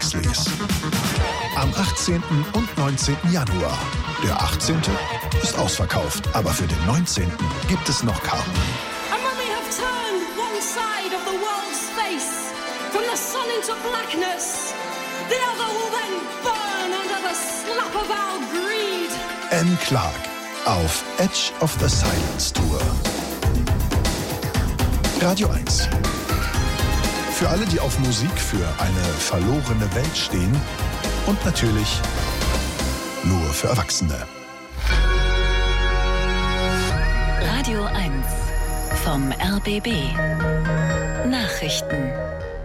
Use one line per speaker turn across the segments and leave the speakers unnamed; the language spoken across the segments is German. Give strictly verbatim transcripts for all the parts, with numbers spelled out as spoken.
Huxleys. Am achtzehnten und neunzehnten Januar. Der achtzehnte ist ausverkauft, aber für den neunzehnten gibt es noch Karten.
And when we have turned one side of the world's face from the sun into blackness, the other will then burn under the slap of our greed.
Anne Clark auf Edge of the Silence Tour. Radio eins. Für alle, die auf Musik für eine verlorene Welt stehen und natürlich nur für Erwachsene.
Radio eins vom R B B. Nachrichten.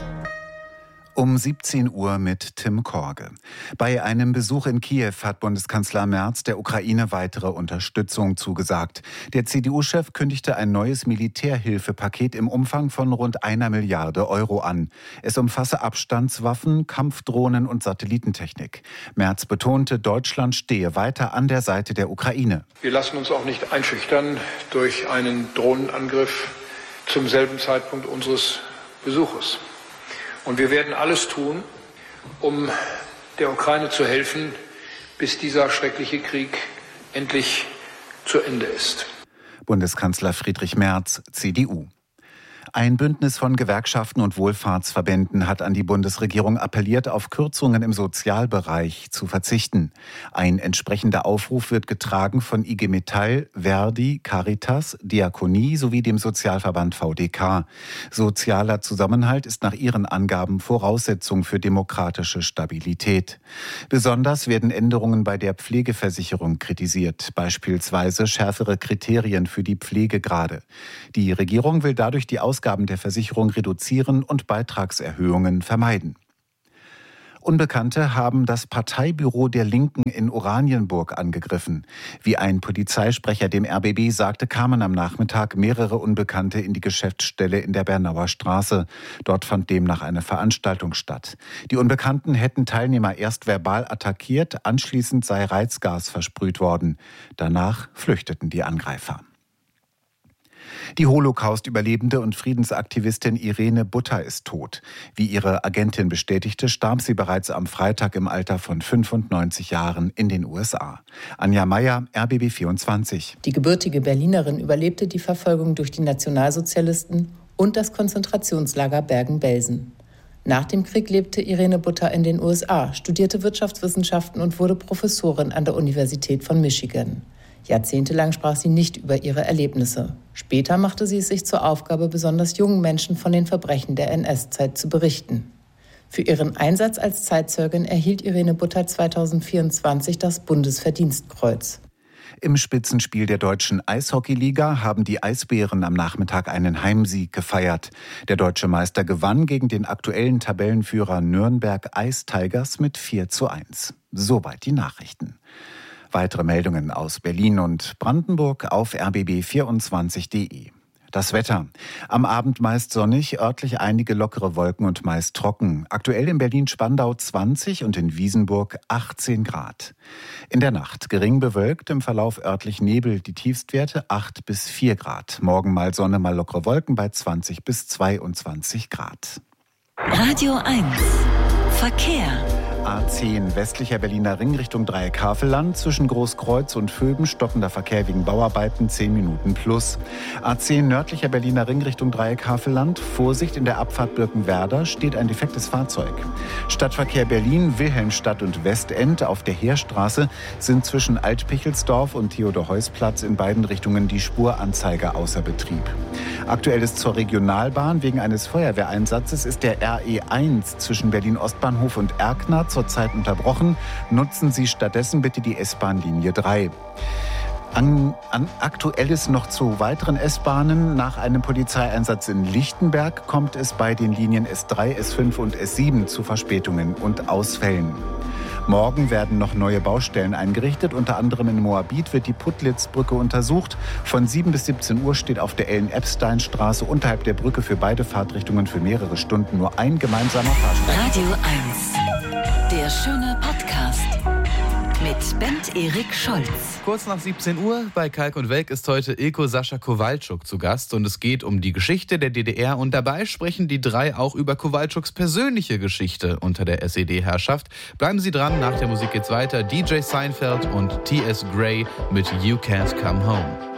Um siebzehn Uhr mit Tim Korge. Bei einem Besuch in Kiew hat Bundeskanzler Merz der Ukraine weitere Unterstützung zugesagt. Der C D U-Chef kündigte ein neues Militärhilfepaket im Umfang von rund einer Milliarde Euro an. Es umfasse Abstandswaffen, Kampfdrohnen und Satellitentechnik. Merz betonte, Deutschland stehe weiter an der Seite der Ukraine.
Wir lassen uns auch nicht einschüchtern durch einen Drohnenangriff zum selben Zeitpunkt unseres Besuches. Und wir werden alles tun, um der Ukraine zu helfen, bis dieser schreckliche Krieg endlich zu Ende ist.
Bundeskanzler Friedrich Merz, C D U. Ein Bündnis von Gewerkschaften und Wohlfahrtsverbänden hat an die Bundesregierung appelliert, auf Kürzungen im Sozialbereich zu verzichten. Ein entsprechender Aufruf wird getragen von I G Metall, Verdi, Caritas, Diakonie sowie dem Sozialverband V D K. Sozialer Zusammenhalt ist nach ihren Angaben Voraussetzung für demokratische Stabilität. Besonders werden Änderungen bei der Pflegeversicherung kritisiert, beispielsweise schärfere Kriterien für die Pflegegrade. Die Regierung will dadurch die Ausgaben der Versicherung reduzieren und Beitragserhöhungen vermeiden. Unbekannte haben das Parteibüro der Linken in Oranienburg angegriffen. Wie ein Polizeisprecher dem R B B sagte, kamen am Nachmittag mehrere Unbekannte in die Geschäftsstelle in der Bernauer Straße. Dort fand demnach eine Veranstaltung statt. Die Unbekannten hätten Teilnehmer erst verbal attackiert, anschließend sei Reizgas versprüht worden. Danach flüchteten die Angreifer. Die Holocaust-Überlebende und Friedensaktivistin Irene Butter ist tot. Wie ihre Agentin bestätigte, starb sie bereits am Freitag im Alter von fünfundneunzig Jahren in den U S A. Anja Meier, R B B vierundzwanzig.
Die gebürtige Berlinerin überlebte die Verfolgung durch die Nationalsozialisten und das Konzentrationslager Bergen-Belsen. Nach dem Krieg lebte Irene Butter in den U S A, studierte Wirtschaftswissenschaften und wurde Professorin an der Universität von Michigan. Jahrzehntelang sprach sie nicht über ihre Erlebnisse. Später machte sie es sich zur Aufgabe, besonders jungen Menschen von den Verbrechen der N S-Zeit zu berichten. Für ihren Einsatz als Zeitzeugin erhielt Irene Butter zweitausendvierundzwanzig das Bundesverdienstkreuz.
Im Spitzenspiel der deutschen Eishockeyliga haben die Eisbären am Nachmittag einen Heimsieg gefeiert. Der deutsche Meister gewann gegen den aktuellen Tabellenführer Nürnberg Ice Tigers mit vier zu eins. Soweit die Nachrichten. Weitere Meldungen aus Berlin und Brandenburg auf r b b vierundzwanzig punkt de. Das Wetter. Am Abend meist sonnig, örtlich einige lockere Wolken und meist trocken. Aktuell in Berlin-Spandau zwanzig und in Wiesenburg achtzehn Grad. In der Nacht gering bewölkt, im Verlauf örtlich Nebel, die Tiefstwerte acht bis vier Grad. Morgen mal Sonne, mal lockere Wolken bei zwanzig bis zweiundzwanzig Grad.
Radio eins. Verkehr.
A zehn westlicher Berliner Ring Richtung Dreieck-Havelland. Zwischen Großkreuz und Vöben stockender Verkehr wegen Bauarbeiten zehn Minuten plus. A zehn nördlicher Berliner Ring Richtung Dreieck-Havelland. Vorsicht, in der Abfahrt Birkenwerder steht ein defektes Fahrzeug. Stadtverkehr Berlin, Wilhelmstadt und Westend auf der Heerstraße sind zwischen Altpichelsdorf und Theodor-Heuss-Platz in beiden Richtungen die Spuranzeige außer Betrieb. Aktuell ist zur Regionalbahn wegen eines Feuerwehreinsatzes ist der R E eins zwischen Berlin-Ostbahnhof und Erkner zurzeit unterbrochen. Nutzen Sie stattdessen bitte die S-Bahn-Linie drei. An, an Aktuelles noch zu weiteren S-Bahnen. Nach einem Polizeieinsatz in Lichtenberg kommt es bei den Linien S drei, S fünf und S sieben zu Verspätungen und Ausfällen. Morgen werden noch neue Baustellen eingerichtet. Unter anderem in Moabit wird die Puttlitzbrücke untersucht. Von sieben bis siebzehn Uhr steht auf der Ellen-Epstein-Straße unterhalb der Brücke für beide Fahrtrichtungen für mehrere Stunden nur ein gemeinsamer Fahrsteig.
Radio eins. Der schöne Podcast. mit Bent Erik Scholz.
Kurz nach siebzehn Uhr bei Kalk und Welk ist heute Ilko Sascha Kowalczuk zu Gast und es geht um die Geschichte der D D R und dabei sprechen die drei auch über Kowalczuks persönliche Geschichte unter der S E D-Herrschaft. Bleiben Sie dran, nach der Musik geht's weiter. D J Seinfeld und T S Gray mit You Can't Come Home.